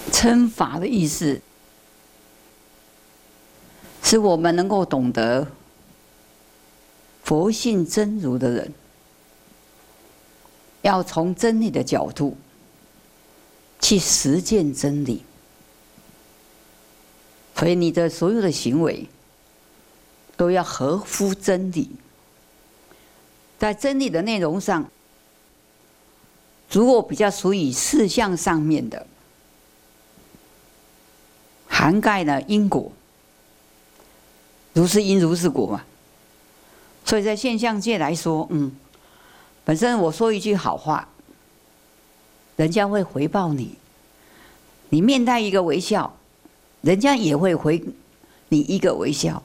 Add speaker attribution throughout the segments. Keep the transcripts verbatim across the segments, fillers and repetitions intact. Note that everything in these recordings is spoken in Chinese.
Speaker 1: 称法的意思，是我们能够懂得佛性真如的人，要从真理的角度去实践真理。所以你的所有的行为都要合乎真理，在真理的内容上，如果比较属于事项上面的，涵盖了因果，如是因如是果嘛。所以在现象界来说，嗯，本身我说一句好话，人家会回报你，你面带一个微笑，人家也会回你一个微笑。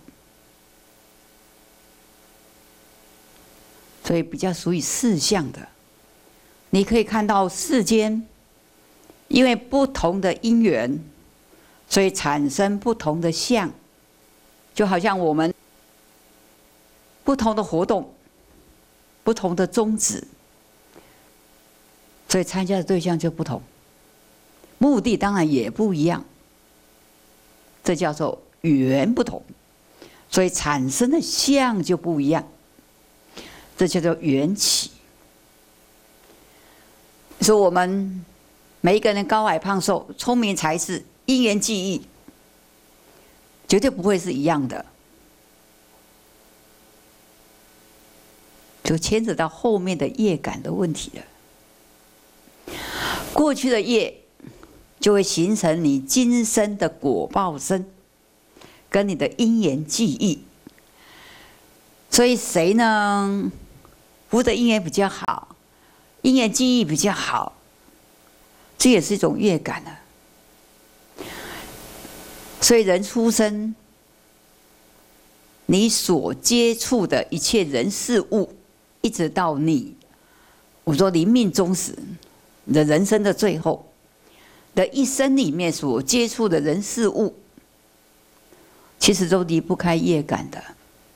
Speaker 1: 所以比较属于事项的，你可以看到世间因为不同的因缘，所以产生不同的相，就好像我们不同的活动，不同的宗旨，所以参加的对象就不同，目的当然也不一样，这叫做缘不同，所以产生的相就不一样，这叫做缘起。说我们每一个人高矮胖瘦、聪明才智、因缘际遇，绝对不会是一样的，就牵扯到后面的业感的问题了。过去的业就会形成你今生的果报身，跟你的因缘际遇。所以谁呢？福德因缘比较好，因缘际遇比较好，这也是一种业感啊。所以人出生，你所接触的一切人事物，一直到你，我说临命终时，你的人生的最后的一生里面所接触的人事物，其实都离不开业感的。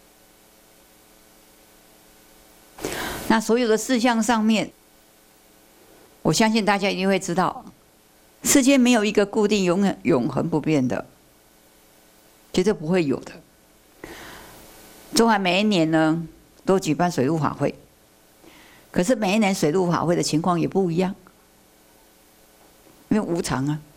Speaker 1: 那所有的事项上面，我相信大家一定会知道，世间没有一个固定、永远、永恒不变的，绝对不会有的。中华每一年呢，都举办水陆法会，可是每一年水陆法会的情况也不一样，因为无常啊。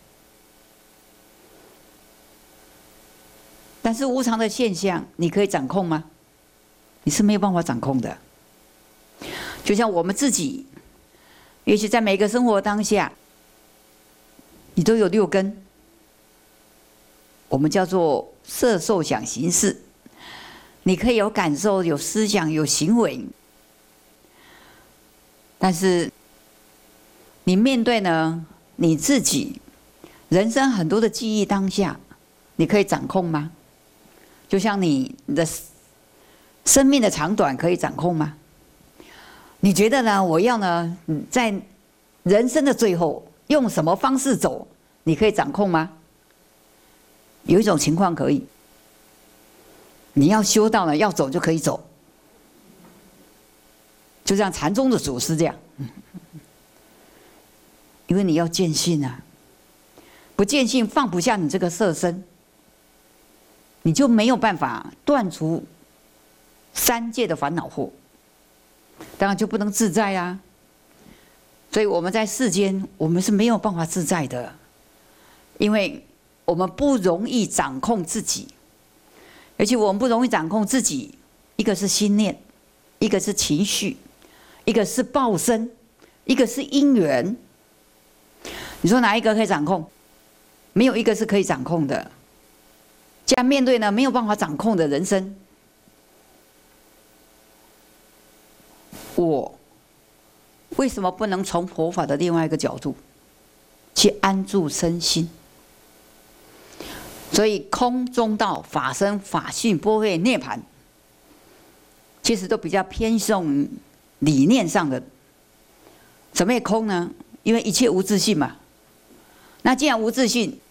Speaker 1: 但是无常的现象，你可以掌控吗？你是没有办法掌控的。就像我们自己，也许在每个生活当下，你都有六根，我们叫做色受想行识，你可以有感受、有思想、有行为，但是你面对呢你自己人生很多的记忆当下，你可以掌控吗？就像你的生命的长短可以掌控吗？你觉得呢？我要呢，在人生的最后用什么方式走，你可以掌控吗？有一种情况可以，你要修到了，要走就可以走，就像禅宗的祖师这样，因为你要见性啊，不见性放不下你这个色身，你就没有办法断除三界的烦恼祸。当然就不能自在啊，所以我们在世间，我们是没有办法自在的，因为我们不容易掌控自己，而且我们不容易掌控自己，一个是心念，一个是情绪，一个是报身，一个是因缘。你说哪一个可以掌控？没有一个是可以掌控的。这样面对呢没有办法掌控的人生，我为什么不能从佛法的另外一个角度去安住身心？所以空中道、法身、法性、般若、涅槃，其实都比较偏重理念上的。什么叫空呢？因为一切无自性嘛。那既然无自性，